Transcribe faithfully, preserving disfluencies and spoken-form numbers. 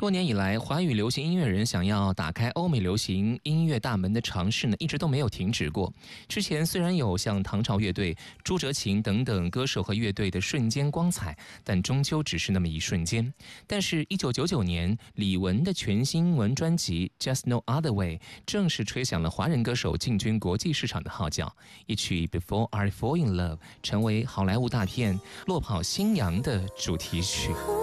多年以来，华语流行音乐人想要打开欧美流行音乐大门的尝试呢，一直都没有停止过。之前虽然有像唐朝乐队、朱哲琴等等歌手和乐队的瞬间光彩，但终究只是那么一瞬间。但是一九九九年，李玟的全新英文专辑《Just No Other Way》正式吹响了华人歌手进军国际市场的号角，一曲《Before I Fall in Love》成为好莱坞大片《落跑新娘》的主题曲。